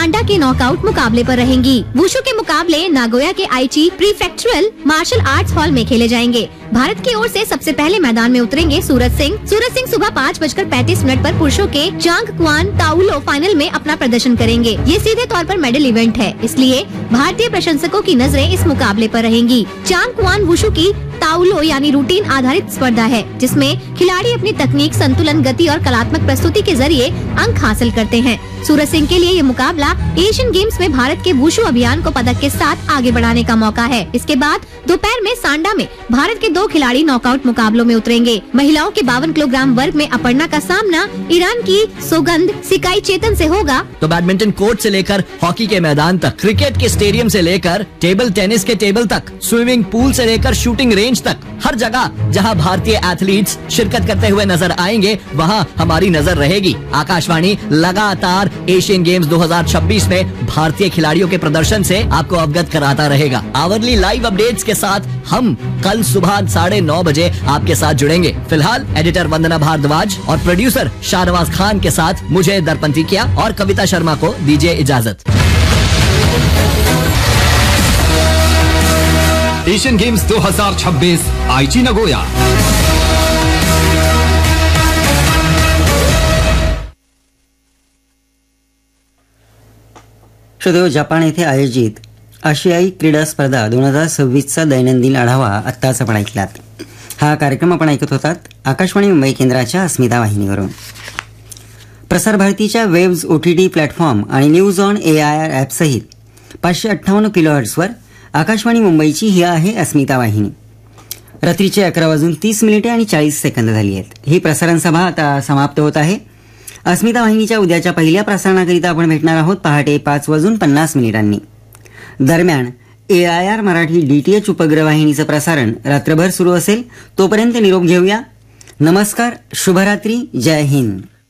सांडा के नॉकआउट मुकाबले पर रहेंगी। वुशु के मुकाबले नागोया के आईची प्रीफेक्चुरल मार्शल आर्ट्स हॉल में खेले जाएंगे। भारत की ओर से सबसे पहले मैदान में उतरेंगे सूरज सिंह सुबह 5:35 पर पुरुषों के चांगक्वान ताउलो फाइनल में अपना प्रदर्शन करेंगे। ये सीधे तौर पर मेडल इवेंट है, इसलिए भारतीय प्रशंसकों की नजरें इस मुकाबले पर रहेंगी। चांगक्वान वुशु की ताउलो यानी रूटीन आधारित स्पर्धा है, जिसमें खिलाड़ी अपनी तकनीक, संतुलन, गति और कलात्मक प्रस्तुति के जरिए अंक हासिल करते हैं। सूरज सिंह के लिए ये मुकाबला एशियन गेम्स में भारत के वुशु अभियान को पदक के साथ आगे बढ़ाने का मौका है। इसके बाद दोपहर में सांडा में भारत के 2 खिलाड़ी नॉकआउट मुकाबलों में उतरेंगे। महिलाओं के 52 किलोग्राम वर्ग में अपर्णा का सामना ईरान की सोगंद सिकाई चेतन से होगा। तो बैडमिंटन कोर्ट से लेकर हॉकी के मैदान तक, क्रिकेट के स्टेडियम से लेकर टेबल टेनिस के टेबल तक, स्विमिंग पूल से लेकर शूटिंग रेंज तक, हर जगह जहां भारतीय एथलीट्स शिरकत करते हुए नजर आएंगे, वहां हमारी नजर रहेगी। आकाशवाणी लगातार एशियन गेम्स 2026 में भारतीय खिलाड़ियों के प्रदर्शन से आपको अवगत कराता रहेगा। आवरली लाइव अपडेट्स के साथ हम कल सुबह 9:30 बजे आपके साथ जुड़ेंगे। फिलहाल एडिटर वंदना भारद्वाज और प्रोड्यूसर शाहनवाज खान के साथ मुझे दर्पण टिकिया और कविता शर्मा को दीजिए इजाजत। एशियन गेम्स 2026 आईची नगोया। श्रोतेहो, जपान येथे आयोजित आशियाई क्रीडा स्पर्धा 2026चा दैनंदिन आढावा आत्ताच आपण ऐकलात। हा कार्यक्रम आपण ऐकत होतात आकाशवाणी मुंबई केंद्राच्या अस्मिता वाहिनीवरून। प्रसार भारतीच्या वेव्ज OTT प्लॅटफॉर्म आणि न्यूज ऑन AIR ॲपसहित 558 किलोहर्ट्झवर आकाशवाणी मुंबईची ही आहे अस्मिता वाहिनी। रात्रीचे 11:30 आणि 40 सेकंद झाली आहेत। ही प्रसारण सभा आता समाप्त होत आहे। अस्मिता वाहिनीच्या उद्याच्या पहिल्या प्रसारणाकरिता आपण भेटणार आहोत पहाटे 5:50 दरम्यान AIR मराठी DTH उपग्रह वाहिनीचं प्रसारण रात्रभर सुरू असेल। तोपर्यंत निरोप घेऊया। नमस्कार, शुभरात्री, जय हिंद।